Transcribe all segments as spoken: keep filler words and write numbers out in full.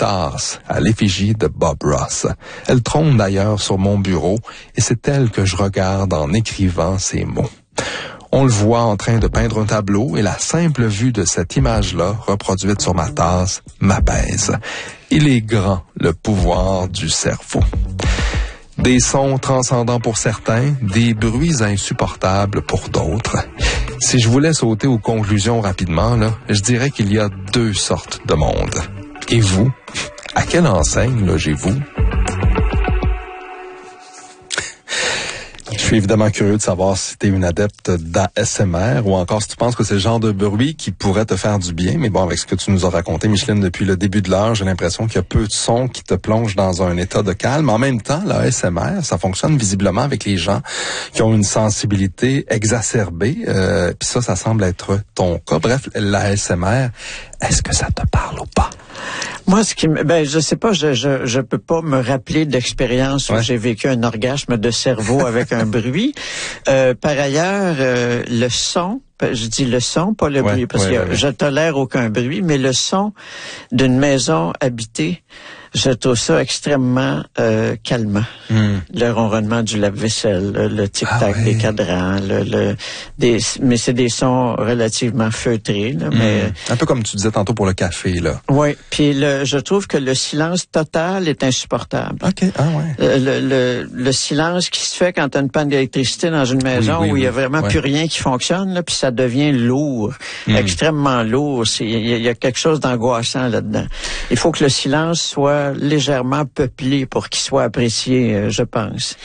tasse à l'effigie de Bob Ross. Elle trône d'ailleurs sur mon bureau et c'est elle que je regarde en écrivant ces mots. On le voit en train de peindre un tableau et la simple vue de cette image-là, reproduite sur ma tasse, m'apaise. Il est grand, le pouvoir du cerveau. Des sons transcendants pour certains, des bruits insupportables pour d'autres. Si je voulais sauter aux conclusions rapidement, là, je dirais qu'il y a deux sortes de monde. Et vous, à quelle enseigne logez-vous? Je suis évidemment curieux de savoir si tu es une adepte d'A S M R ou encore si tu penses que c'est le genre de bruit qui pourrait te faire du bien. Mais bon, avec ce que tu nous as raconté, Micheline, depuis le début de l'heure, j'ai l'impression qu'il y a peu de sons qui te plongent dans un état de calme. En même temps, l'A S M R, ça fonctionne visiblement avec les gens qui ont une sensibilité exacerbée. Euh, Puis ça, ça semble être ton cas. Bref, l'A S M R, est-ce que ça te parle ou pas? Moi, ce qui me, ben, je sais pas, je, je, je peux pas me rappeler d'expérience où ouais. j'ai vécu un orgasme de cerveau avec un bruit. Euh, par ailleurs, euh, le son, je dis le son, pas le ouais, bruit, parce ouais, que ouais, je ouais. tolère aucun bruit, mais le son d'une maison habitée, je trouve ça extrêmement euh, calmant. Mm. Le ronronnement du lave-vaisselle, le, le tic-tac ah ouais. des cadrans, le, le des, mais c'est des sons relativement feutrés. Là, mm. mais un peu comme tu disais tantôt pour le café, là. Oui, puis le, je trouve que le silence total est insupportable. Ok, ah ouais. Le, le, le silence qui se fait quand tu as une panne d'électricité dans une maison oui, oui, où il oui. y a vraiment ouais. plus rien qui fonctionne, là, puis ça devient lourd, mm. extrêmement lourd. Il y, y a quelque chose d'angoissant là-dedans. Il faut que le silence soit légèrement peuplé pour qu'il soit apprécié, euh, je pense.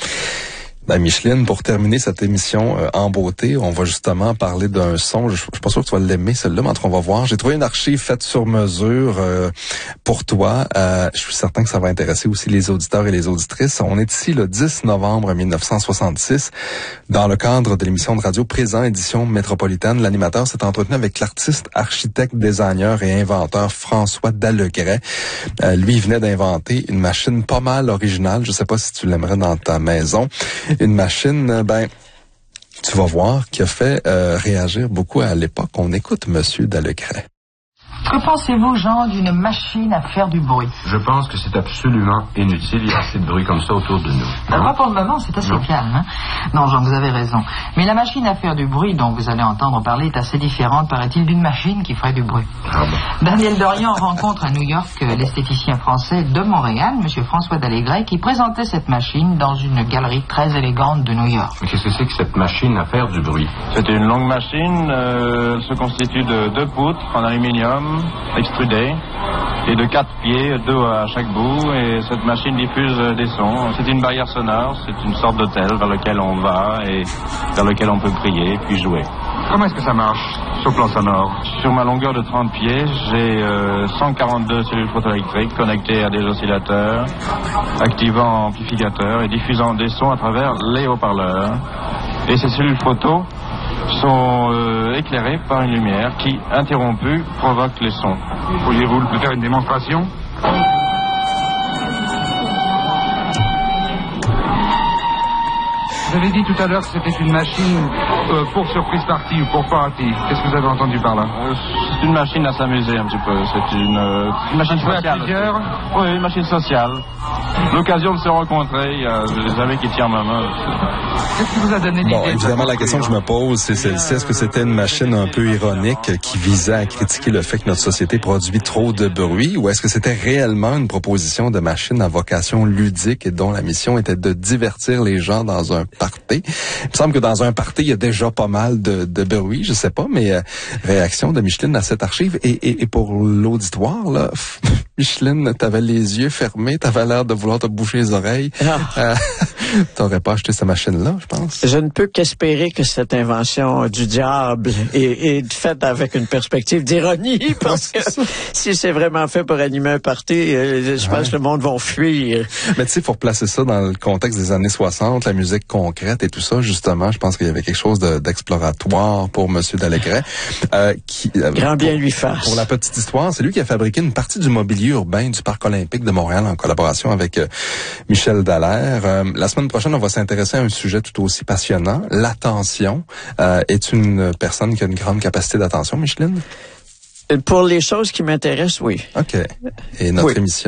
Ben Micheline, pour terminer cette émission euh, en beauté, on va justement parler d'un son. Je, je suis pas sûr que tu vas l'aimer, celle-là, mais on va voir. J'ai trouvé une archive faite sur mesure euh, pour toi. Euh, je suis certain que ça va intéresser aussi les auditeurs et les auditrices. On est ici le dix novembre mille neuf cent soixante-six, dans le cadre de l'émission de radio Présent, édition métropolitaine. L'animateur s'est entretenu avec l'artiste, architecte, designer et inventeur François Dallegret. Euh, lui, il venait d'inventer une machine pas mal originale. Je sais pas si tu l'aimerais dans ta maison. Une machine, ben, tu vas voir, qui a fait euh, réagir beaucoup à l'époque. On écoute Monsieur Dallegret. Que pensez-vous, Jean, d'une machine à faire du bruit? Je pense que c'est absolument inutile. Il y a assez de bruit comme ça autour de nous. Pas pour le moment, c'est assez non. calme. Hein? Non, Jean, vous avez raison. Mais la machine à faire du bruit dont vous allez entendre parler est assez différente, paraît-il, d'une machine qui ferait du bruit. Ah bon. Daniel Dorian rencontre à New York l'esthéticien français de Montréal, M. François Dallegret, qui présentait cette machine dans une galerie très élégante de New York. Mais qu'est-ce que c'est que cette machine à faire du bruit? C'est une longue machine. Euh, elle se constitue de deux poutres en aluminium extrudé et de quatre pieds, deux à chaque bout, et cette machine diffuse des sons. C'est une barrière sonore, c'est une sorte d'hôtel vers lequel on va et vers lequel on peut prier puis jouer. Comment est-ce que ça marche sur le plan sonore? Sur ma longueur de trente pieds, j'ai euh, cent quarante-deux cellules photoélectriques connectées à des oscillateurs, activant amplificateurs et diffusant des sons à travers les haut-parleurs. Et ces cellules photo sont euh, éclairées par une lumière qui, interrompue, provoque les sons. Pourriez-vous me faire une démonstration? Vous avez dit tout à l'heure que c'était une machine euh, pour surprise party ou pour party. Qu'est-ce que vous avez entendu par là? euh, C'est une machine à s'amuser un petit peu. C'est une, euh, une machine sociale. À plusieurs? Oui, une machine sociale. L'occasion de se rencontrer, il y a des amis qui tiennent ma main. Qu'est-ce qui vous a donné l'idée? Bon, évidemment, la question que je me pose, c'est celle-ci. Est-ce que c'était une machine un peu ironique qui visait à critiquer le fait que notre société produit trop de bruit, ou est-ce que c'était réellement une proposition de machine à vocation ludique et dont la mission était de divertir les gens dans un party? Il me semble que dans un party, il y a déjà pas mal de, de bruit, je sais pas, mais euh, réaction de Micheline à cette archive. Et, et, et pour l'auditoire, là, Micheline, t'avais les yeux fermés, t'avais l'air de vouloir te boucher les oreilles. Ah. Euh, t'aurais pas acheté cette machine-là, je pense. Je ne peux qu'espérer que cette invention du diable est, est faite avec une perspective d'ironie, parce que si c'est vraiment fait pour animer un party, euh, je pense ouais. que le monde va fuir. Mais tu sais, pour placer ça dans le contexte des années soixante, la musique concrète et tout ça, justement, je pense qu'il y avait quelque chose de, d'exploratoire pour M. Dallegret. Euh, qui, euh, Grand bien pour, lui fasse. Pour la petite histoire, c'est lui qui a fabriqué une partie du mobilier urbain du Parc olympique de Montréal en collaboration avec euh, Michel Dallaire. Euh, la semaine prochaine, on va s'intéresser à un sujet tout aussi passionnant. L'attention. Euh, es-tu une personne qui a une grande capacité d'attention, Micheline? Pour les choses qui m'intéressent, oui. OK. Et notre oui. émission